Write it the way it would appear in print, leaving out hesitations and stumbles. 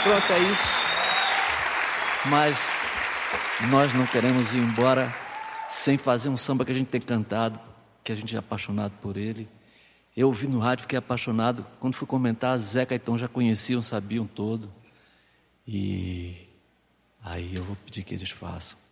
Pronto, é isso. Mas nós não queremos ir embora sem fazer um samba que a gente tem cantado, que a gente é apaixonado por ele. Eu ouvi no rádio, fiquei apaixonado. Quando fui comentar, Zeca e Tom já conheciam, sabiam todo. E aí eu vou pedir que eles façam.